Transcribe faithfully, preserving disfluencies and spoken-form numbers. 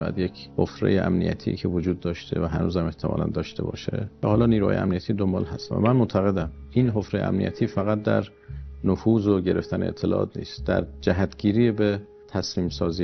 بعد یک حفره امنیتی که وجود داشته و هنوزم احتمالاً داشته باشه و حالا نیروهای امنیتی دنبال هست. و من معتقدم این حفره امنیتی فقط در نفوذ و گرفتن اطلاعات نیست، در جهتگیری به تصمیم سازی